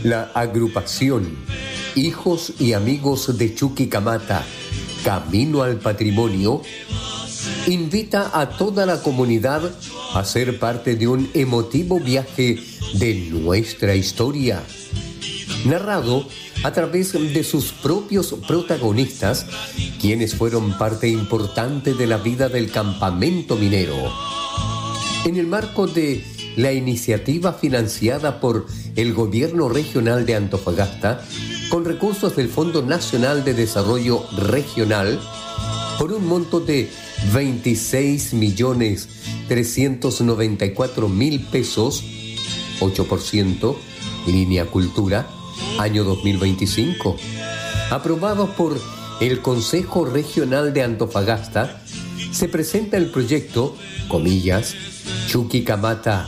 La agrupación Hijos y Amigos de Chuquicamata, Camino al Patrimonio, invita a toda la comunidad a ser parte de un emotivo viaje de nuestra historia, narrado a través de sus propios protagonistas, quienes fueron parte importante de la vida del campamento minero. En el marco de la iniciativa financiada por el Gobierno Regional de Antofagasta, con recursos del Fondo Nacional de Desarrollo Regional, por un monto de 26.394.000 pesos, 8%, línea Cultura, año 2025, aprobado por el Consejo Regional de Antofagasta, se presenta el proyecto, comillas, Chuquicamata,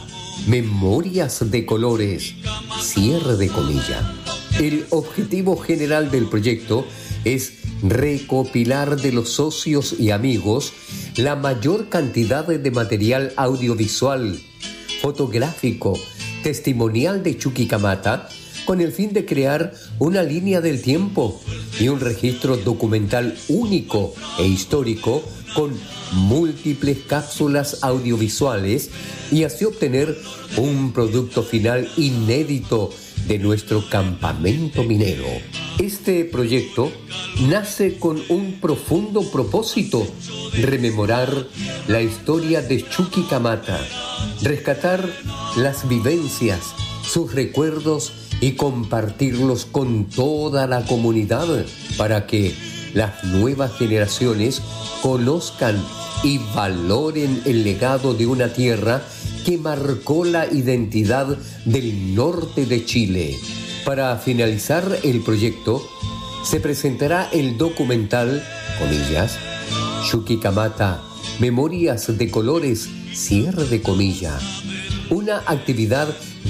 Memorias de Colores, cierre de comilla. El objetivo general del proyecto es recopilar de los socios y amigos la mayor cantidad de material audiovisual, fotográfico, testimonial de Chuquicamata, con el fin de crear una línea del tiempo y un registro documental único e histórico con múltiples cápsulas audiovisuales y así obtener un producto final inédito de nuestro campamento minero. Este proyecto nace con un profundo propósito: rememorar la historia de Chuquicamata, rescatar las vivencias, sus recuerdos y compartirlos con toda la comunidad para que las nuevas generaciones conozcan y valoren el legado de una tierra que marcó la identidad del norte de Chile. Para finalizar el proyecto, se presentará el documental, comillas, Chuquicamata, Memorias de Colores, cierre de comilla. Una actividad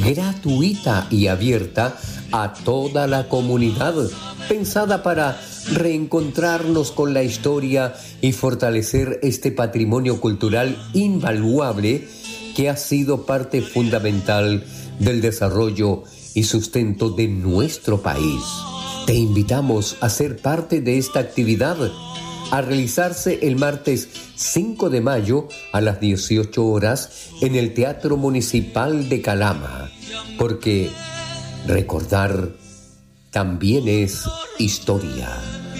gratuita y abierta a toda la comunidad, pensada para reencontrarnos con la historia y fortalecer este patrimonio cultural invaluable que ha sido parte fundamental del desarrollo y sustento de nuestro país. Te invitamos a ser parte de esta actividad, a realizarse el martes 5 de mayo a las 18 horas en el Teatro Municipal de Calama, porque recordar también es historia.